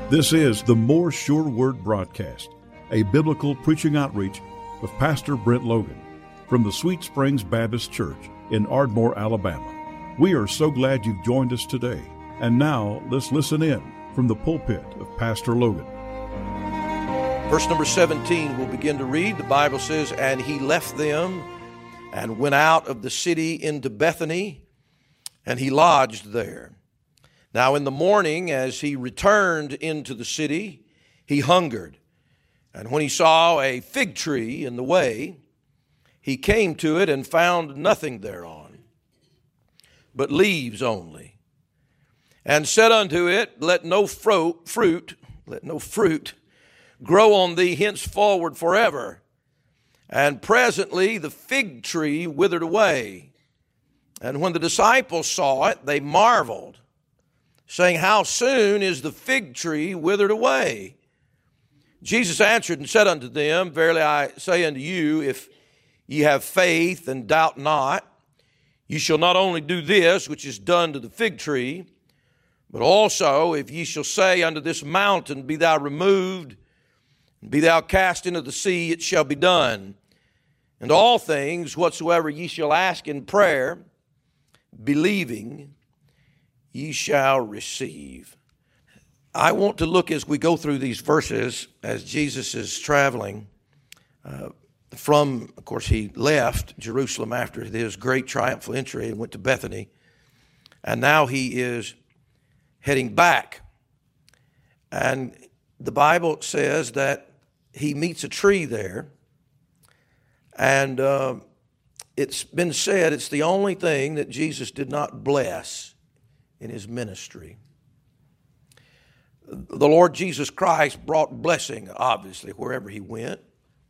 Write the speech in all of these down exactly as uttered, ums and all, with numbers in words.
This is the More Sure Word broadcast, a biblical preaching outreach of Pastor Brent Logan from the Sweet Springs Baptist Church in Ardmore, Alabama. We are so glad you've joined us today. And now let's listen in from the pulpit of Pastor Logan. Verse number seventeen, we'll begin to read. The Bible says, "And he left them and went out of the city into Bethany, and he lodged there. Now in the morning, as he returned into the city, he hungered. And when he saw a fig tree in the way, he came to it and found nothing thereon, but leaves only. And said unto it, Let no fro- fruit, let no fruit grow on thee henceforward forever. And presently the fig tree withered away. And when the disciples saw it, they marveled, saying, How soon is the fig tree withered away? Jesus answered and said unto them, Verily I say unto you, if ye have faith and doubt not, ye shall not only do this which is done to the fig tree, but also if ye shall say unto this mountain, Be thou removed, and be thou cast into the sea, it shall be done. And all things whatsoever ye shall ask in prayer, believing, ye shall receive." I want to look as we go through these verses, as Jesus is traveling uh, from, of course, he left Jerusalem after his great triumphal entry and went to Bethany. And now he is heading back. And the Bible says that he meets a tree there. And uh, it's been said it's the only thing that Jesus did not bless in his ministry. The Lord Jesus Christ brought blessing, obviously, wherever he went.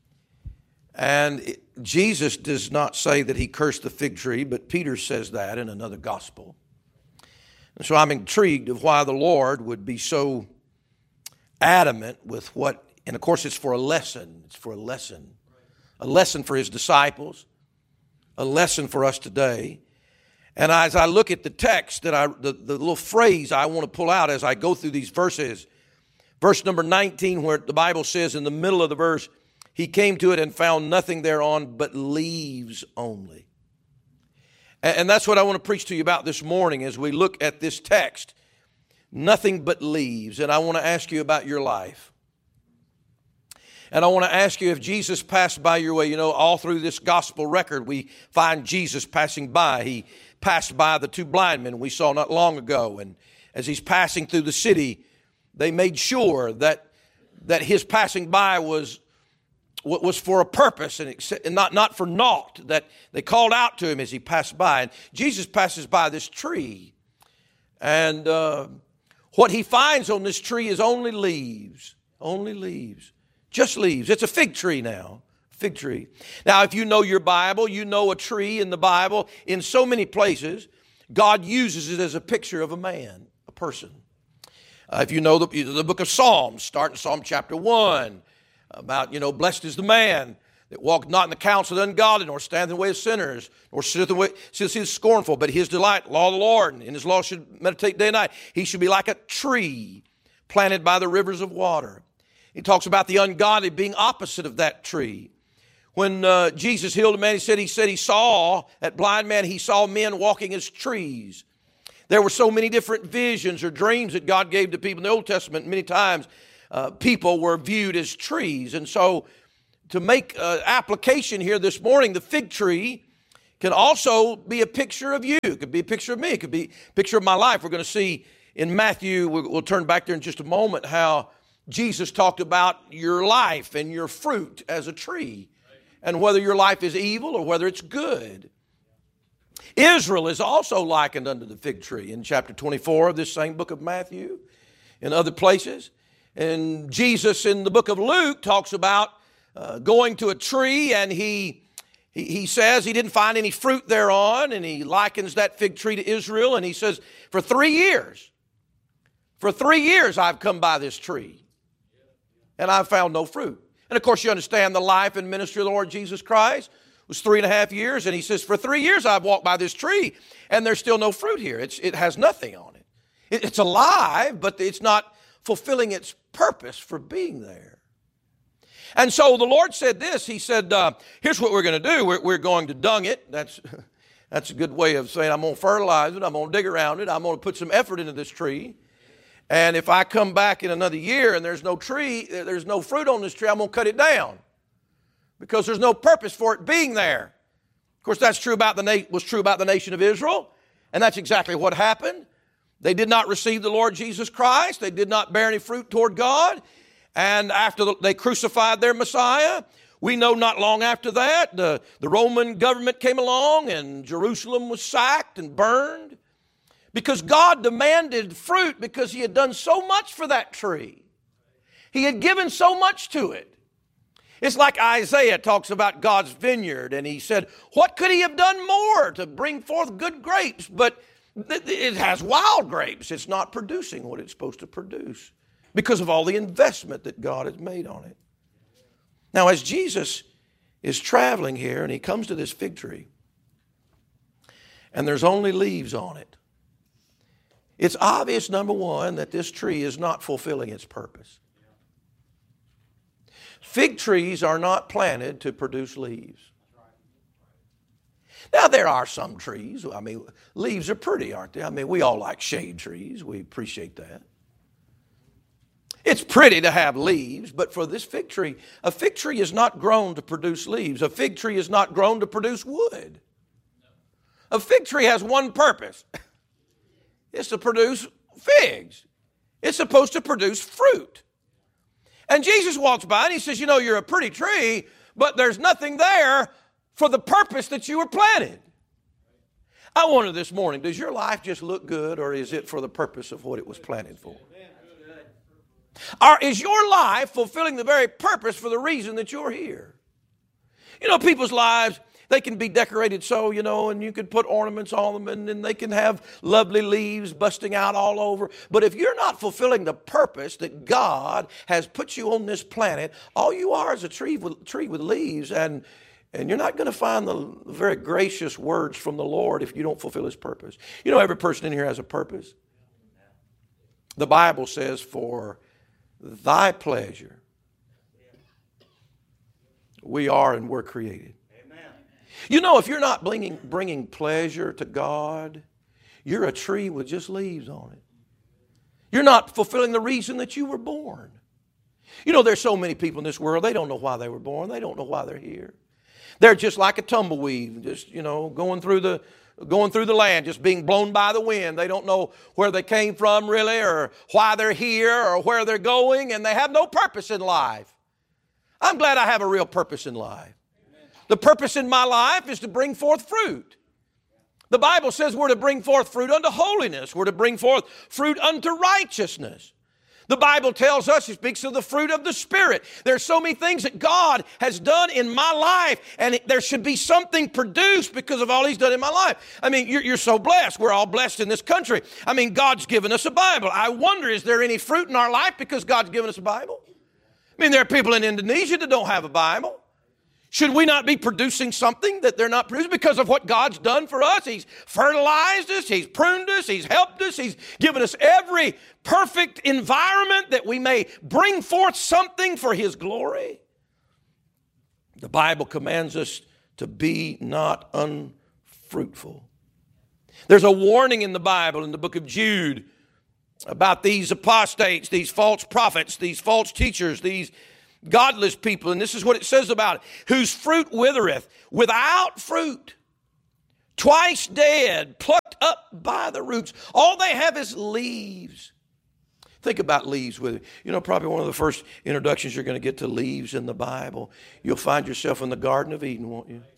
And it, Jesus does not say that he cursed the fig tree, but Peter says that in another gospel. And so I'm intrigued of why the Lord would be so adamant with what, and of course it's for a lesson. It's for a lesson. A lesson for his disciples. A lesson for us today. And as I look at the text, that I, the, the little phrase I want to pull out as I go through these verses, verse number nineteen, where the Bible says in the middle of the verse, he came to it and found nothing thereon but leaves only. And, and that's what I want to preach to you about this morning as we look at this text. Nothing but leaves. And I want to ask you about your life. And I want to ask you, if Jesus passed by your way, you know, all through this gospel record, we find Jesus passing by. He passed by the two blind men we saw not long ago. And as he's passing through the city, they made sure that that his passing by was, was for a purpose and not, not for naught, that they called out to him as he passed by. And Jesus passes by this tree. And uh, what he finds on this tree is only leaves, only leaves. Just leaves. It's a fig tree now. Fig tree. Now, if you know your Bible, you know a tree in the Bible. In so many places, God uses it as a picture of a man, a person. Uh, if you know the, the book of Psalms, start in Psalm chapter one, about, you know, blessed is the man that walketh not in the counsel of the ungodly, nor standeth in the way of sinners, nor sitteth in the way sitteth in the scornful, but his delight, law of the Lord, and in his law should meditate day and night. He should be like a tree planted by the rivers of water. He talks about the ungodly being opposite of that tree. When uh, Jesus healed a man, he said, he said he saw, that blind man, he saw men walking as trees. There were so many different visions or dreams that God gave to people in the Old Testament. Many times uh, people were viewed as trees. And so to make uh, application here this morning, the fig tree can also be a picture of you. It could be a picture of me. It could be a picture of my life. We're going to see in Matthew, we'll, we'll turn back there in just a moment, how Jesus talked about your life and your fruit as a tree, and whether your life is evil or whether it's good. Israel is also likened unto the fig tree in chapter twenty-four of this same book of Matthew, in other places. And Jesus in the book of Luke talks about uh, going to a tree, and he, he he says he didn't find any fruit thereon, and he likens that fig tree to Israel, and he says, for three years, for three years I've come by this tree, and I've found no fruit. And of course, you understand the life and ministry of the Lord Jesus Christ was three and a half years. And he says, for three years I've walked by this tree, and there's still no fruit here. It's, it has nothing on it. it. It's alive, but it's not fulfilling its purpose for being there. And so the Lord said this. He said, uh, here's what we're going to do. We're, we're going to dung it. That's, that's a good way of saying I'm going to fertilize it. I'm going to dig around it. I'm going to put some effort into this tree. And if I come back in another year and there's no tree, there's no fruit on this tree, I'm going to cut it down because there's no purpose for it being there. Of course, that's true about the na- was true about the nation of Israel, and that's exactly what happened. They did not receive the Lord Jesus Christ. They did not bear any fruit toward God. And after the, they crucified their Messiah, we know not long after that, the, the Roman government came along and Jerusalem was sacked and burned. Because God demanded fruit because he had done so much for that tree. He had given so much to it. It's like Isaiah talks about God's vineyard, and he said, what could he have done more to bring forth good grapes? But it has wild grapes. It's not producing what it's supposed to produce because of all the investment that God has made on it. Now, as Jesus is traveling here, and he comes to this fig tree, and there's only leaves on it, it's obvious, number one, that this tree is not fulfilling its purpose. Fig trees are not planted to produce leaves. Now, there are some trees. I mean, leaves are pretty, aren't they? I mean, we all like shade trees. We appreciate that. It's pretty to have leaves, but for this fig tree, a fig tree is not grown to produce leaves. A fig tree is not grown to produce wood. A fig tree has one purpose. It's to produce figs. It's supposed to produce fruit. And Jesus walks by and he says, you know, you're a pretty tree, but there's nothing there for the purpose that you were planted. I wonder this morning, does your life just look good, or is it for the purpose of what it was planted for? Or is your life fulfilling the very purpose for the reason that you're here? You know, people's lives, they can be decorated so, you know, and you can put ornaments on them, and then they can have lovely leaves busting out all over. But if you're not fulfilling the purpose that God has put you on this planet, all you are is a tree with, tree with leaves, and, and you're not going to find the very gracious words from the Lord if you don't fulfill his purpose. You know, every person in here has a purpose. The Bible says, for thy pleasure we are and were created. You know, if you're not bringing, bringing pleasure to God, you're a tree with just leaves on it. You're not fulfilling the reason that you were born. You know, there's so many people in this world, they don't know why they were born. They don't know why they're here. They're just like a tumbleweed, just, you know, going through the going through the land, just being blown by the wind. They don't know where they came from really, or why they're here, or where they're going, and they have no purpose in life. I'm glad I have a real purpose in life. The purpose in my life is to bring forth fruit. The Bible says we're to bring forth fruit unto holiness. We're to bring forth fruit unto righteousness. The Bible tells us, it speaks of the fruit of the Spirit. There's so many things that God has done in my life, and there should be something produced because of all he's done in my life. I mean, you're, you're so blessed. We're all blessed in this country. I mean, God's given us a Bible. I wonder, is there any fruit in our life because God's given us a Bible? I mean, there are people in Indonesia that don't have a Bible. Should we not be producing something that they're not producing because of what God's done for us? He's fertilized us. He's pruned us. He's helped us. He's given us every perfect environment that we may bring forth something for his glory. The Bible commands us to be not unfruitful. There's a warning in the Bible in the book of Jude about these apostates, these false prophets, these false teachers, these godless people, and this is what it says about it, whose fruit withereth, without fruit, twice dead, plucked up by the roots. All they have is leaves. Think about leaves with it. You know, probably one of the first introductions you're going to get to leaves in the Bible. You'll find yourself in the Garden of Eden, won't you?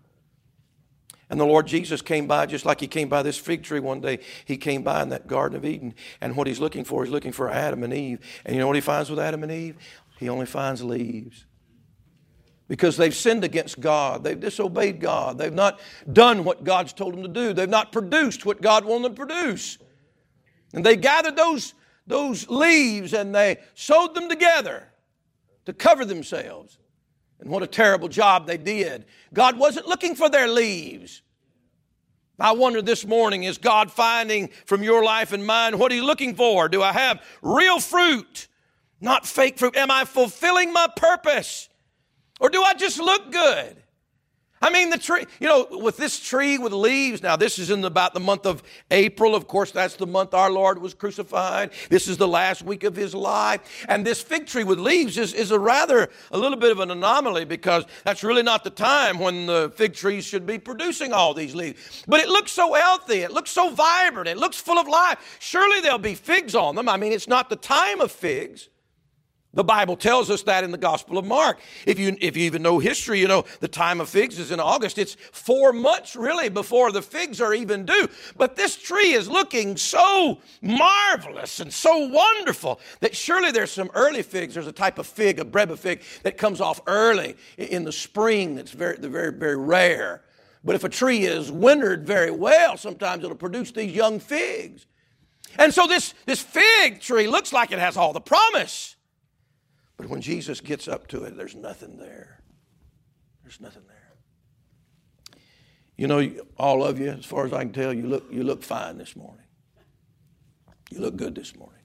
And the Lord Jesus came by just like he came by this fig tree one day. He came by in that Garden of Eden. And what he's looking for, he's looking for Adam and Eve. And you know what he finds with Adam and Eve? He only finds leaves. Because they've sinned against God. They've disobeyed God. They've not done what God's told them to do. They've not produced what God wanted them to produce. And they gathered those, those leaves and they sewed them together to cover themselves. And what a terrible job they did. God wasn't looking for their leaves. I wonder this morning, is God finding from your life and mine what He's looking for? Do I have real fruit, not fake fruit? Am I fulfilling my purpose? Or do I just look good? I mean, the tree, you know, with this tree with leaves, now this is in about the month of April. Of course, that's the month our Lord was crucified. This is the last week of His life. And this fig tree with leaves is, is a rather, a little bit of an anomaly, because that's really not the time when the fig trees should be producing all these leaves. But it looks so healthy. It looks so vibrant. It looks full of life. Surely there'll be figs on them. I mean, it's not the time of figs. The Bible tells us that in the Gospel of Mark. If you, if you even know history, you know the time of figs is in August. It's four months really before the figs are even due. But this tree is looking so marvelous and so wonderful that surely there's some early figs. There's a type of fig, a breba fig, that comes off early in the spring. That's very, very, very rare. But if a tree is wintered very well, sometimes it'll produce these young figs. And so this, this fig tree looks like it has all the promise. But when Jesus gets up to it, there's nothing there. There's nothing there. You know, all of you, as far as I can tell, you look, you look fine this morning. You look good this morning.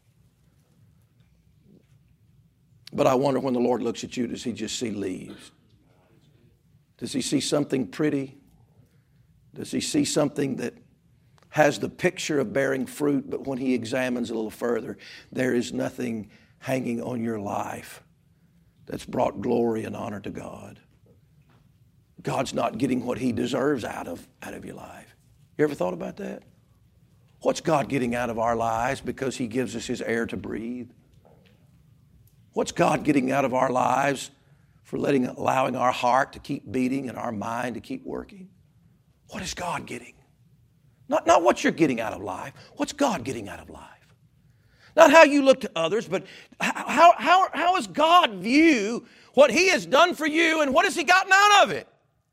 But I wonder, when the Lord looks at you, does He just see leaves? Does He see something pretty? Does He see something that has the picture of bearing fruit, but when He examines a little further, there is nothing hanging on your life that's brought glory and honor to God? God's not getting what He deserves out of, out of your life. You ever thought about that? What's God getting out of our lives because He gives us His air to breathe? What's God getting out of our lives for letting, allowing our heart to keep beating and our mind to keep working? What is God getting? Not, not what you're getting out of life. What's God getting out of life? Not how you look to others, but how, how, how does God view what He has done for you, and what has He gotten out of it?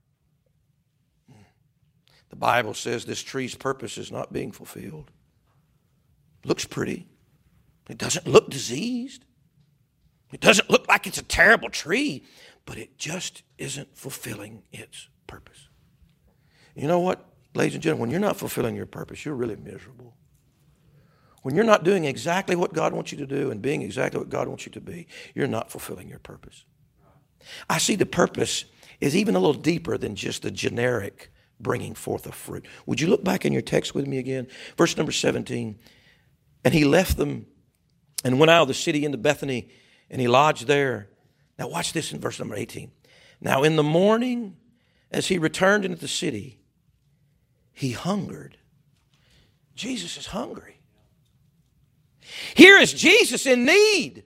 The Bible says this tree's purpose is not being fulfilled. It looks pretty. It doesn't look diseased. It doesn't look like it's a terrible tree, but it just isn't fulfilling its purpose. You know what, ladies and gentlemen, when you're not fulfilling your purpose, you're really miserable. When you're not doing exactly what God wants you to do and being exactly what God wants you to be, you're not fulfilling your purpose. I see the purpose is even a little deeper than just the generic bringing forth of fruit. Would you look back in your text with me again? Verse number seventeen. And He left them and went out of the city into Bethany, and He lodged there. Now watch this in verse number eighteen. Now in the morning, as He returned into the city, He hungered. Jesus is hungry. Here is Jesus in need.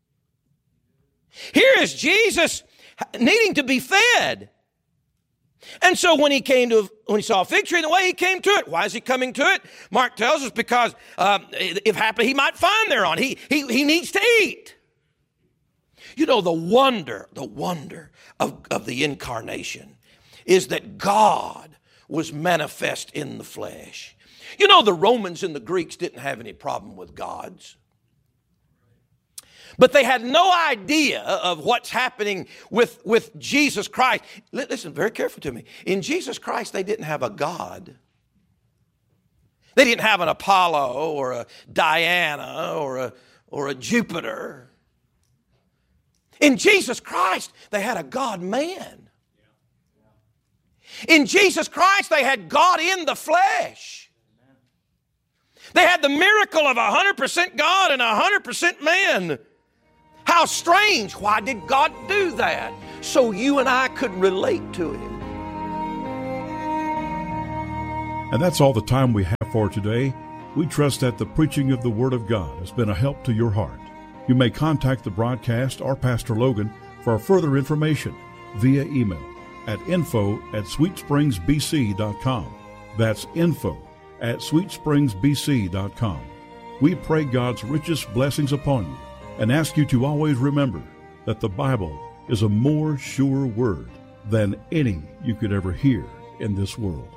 Here is Jesus needing to be fed. And so when he came to, when he saw a fig tree in the way, he came to it. Why is he coming to it? Mark tells us because um, if happily he might find thereon. He, he, he needs to eat. You know, the wonder, the wonder of, of the incarnation is that God was manifest in the flesh. You know, the Romans and the Greeks didn't have any problem with gods. But they had no idea of what's happening with, with Jesus Christ. Listen very carefully to me. In Jesus Christ, they didn't have a God. They didn't have an Apollo or a Diana or a, or a Jupiter. In Jesus Christ, they had a God-man. In Jesus Christ, they had God in the flesh. They had the miracle of one hundred percent God and one hundred percent man. How strange. Why did God do that? So you and I could relate to Him. And that's all the time we have for today. We trust that the preaching of the Word of God has been a help to your heart. You may contact the broadcast or Pastor Logan for further information via email at info at sweet springs b c dot com. That's info at sweet springs b c dot com. We pray God's richest blessings upon you and ask you to always remember that the Bible is a more sure word than any you could ever hear in this world.